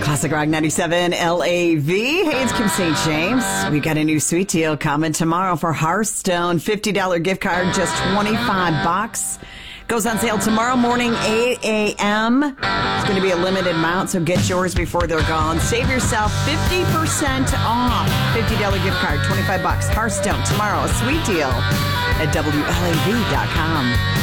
Classic Rock 97 LAV. Hey, it's Kim St. James. We got a new sweet deal coming tomorrow for Hearthstone. $50 gift card, just $25. Goes on sale tomorrow morning, 8 a.m. It's going to be a limited amount, so get yours before they're gone. Save yourself 50% off. $50 gift card, $25. Hearthstone tomorrow, a sweet deal at WLAV.com.